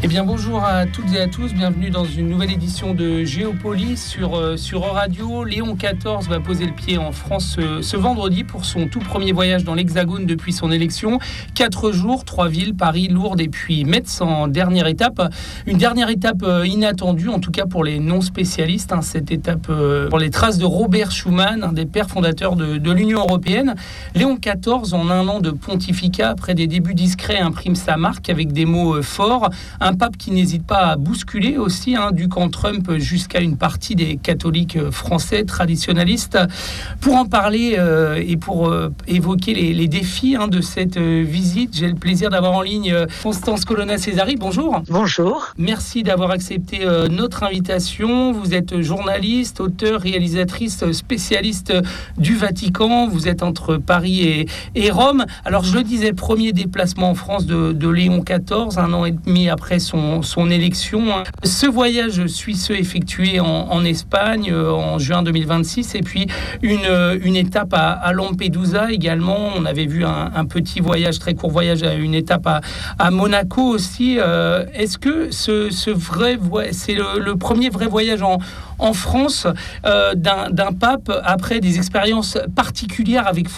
bien bonjour à toutes et à tous, bienvenue dans une nouvelle édition de Géopolis sur Euradio. Léon XIV va poser le pied en France ce vendredi pour son tout premier voyage dans l'Hexagone depuis son élection. 4 jours, 3 villes, Paris, Lourdes et puis Metz en dernière étape. Une dernière étape inattendue, en tout cas pour les non-spécialistes. Cette étape pour les traces de Robert Schuman, un des pères fondateurs de l'Union européenne. Léon XIV, en un an de pontificat, après des débuts discrets, imprime sa marque avec des mots forts. Un pape qui n'hésite pas à bousculer aussi, du camp Trump jusqu'à une partie des catholiques français traditionnalistes. Pour en parler et pour évoquer les défis de cette visite, j'ai le plaisir d'avoir en ligne Constance Colonna-Césari. Bonjour. Bonjour. Merci d'avoir accepté notre invitation. Vous êtes journaliste, auteure, réalisatrice, spécialiste du Vatican. Vous êtes entre Paris et Rome. Alors je le disais, premier déplacement en France de Léon XIV, un an et demi après son élection. Ce voyage suit ceux effectués en Espagne en juin 2026 et puis une étape à Lampedusa également. On avait vu un petit voyage, très court voyage, une étape à Monaco aussi. Est-ce que c'est le premier vrai voyage en France d'un pape après des expériences particulières avec